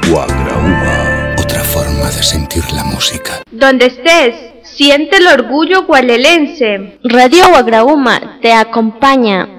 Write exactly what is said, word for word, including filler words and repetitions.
Guagraúma, otra forma de sentir la música. Donde estés, siente el orgullo gualelense. Radio Guagraúma te acompaña.